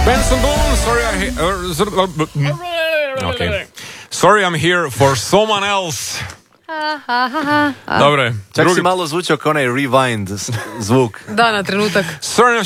Benson Boone, sorry I'm here for someone else. Dobre. Čak si malo zvučao kao onaj rewind zvuk. Da, na trenutak. Sorry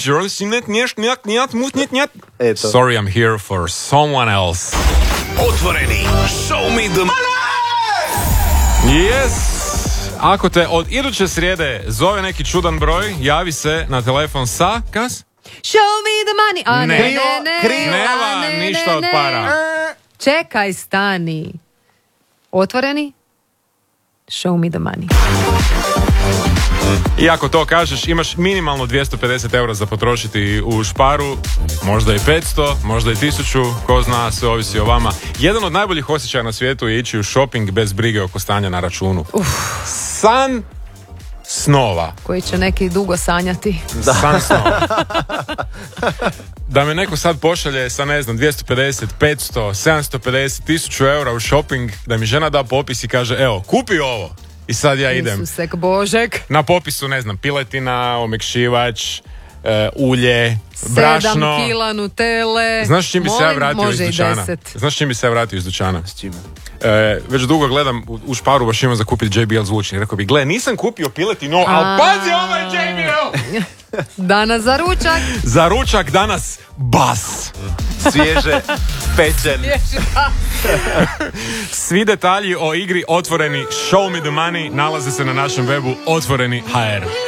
I'm here for someone else. Otvoreni, show me the money! Yes! Ako te od iduće srijede zove neki čudan broj, javi se na telefon sa... Kas? Show me the money. A ne, Krivo. Nema ništa od para. Čekaj, stani. Otvoreni? Show me the money. I ako to kažeš, imaš minimalno 250 eura za potrošiti u Sparu, možda i 500, možda i 1000, ko zna, sve ovisi o vama. Jedan od najboljih osjećaja na svijetu je ići u shopping bez brige oko stanja na računu. San snova. Koji će neki dugo sanjati. Da. San snova. Da me neko sad pošalje sa, ne znam, 250, 500, 750, 1000 eura u shopping, da mi žena da popis i kaže, evo, kupi ovo. I sad ja idem. Isusek Božek. Na popisu, ne znam, piletina, omekšivač, ulje, brašno. 7 kila Nutelle. Znaš čim bi se ja vratio iz dućana? Može i 10. Znaš čim bi se ja vratio iz dućana? S čime? Već dugo gledam u Sparu, baš imam za kupiti JBL zvučnik. Rekao bi, gle, nisam kupio piletinu, ali pazi ovaj JBL! Danas za ručak. Za ručak danas bas. Svježe, pečen. Svi detalji o igri Otvoreni Show Me The Money nalaze se na našem webu Otvoreni.hr.